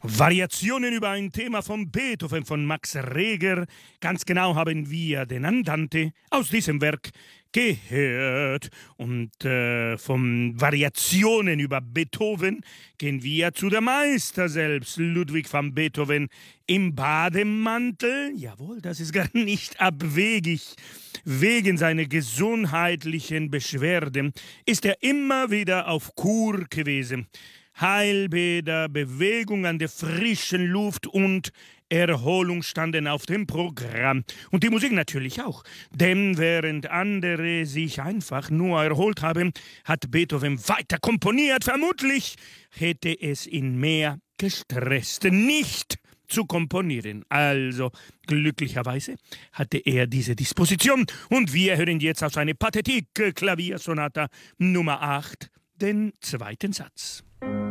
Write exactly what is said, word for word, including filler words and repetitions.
Variationen über ein Thema von Beethoven von Max Reger. Ganz genau haben wir den Andante aus diesem Werk gehört. Und äh, von Variationen über Beethoven gehen wir zu der Meister selbst, Ludwig van Beethoven, im Bademantel. Jawohl, das ist gar nicht abwegig. Wegen seiner gesundheitlichen Beschwerden ist er immer wieder auf Kur gewesen. Heilbäder, Bewegung an der frischen Luft und Erholung standen auf dem Programm. Und die Musik natürlich auch. Denn während andere sich einfach nur erholt haben, hat Beethoven weiter komponiert. Vermutlich hätte es ihn mehr gestresst, nicht zu komponieren. Also, glücklicherweise hatte er diese Disposition. Und wir hören jetzt aus seiner Pathetik Klaviersonata Nummer acht den zweiten Satz.